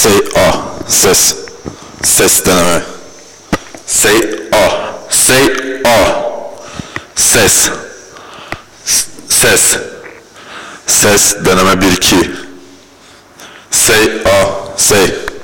Say a. Ses. Ses deneme. Say a. Say a. Ses. Ses. Ses deneme 1-2. Say a. Say.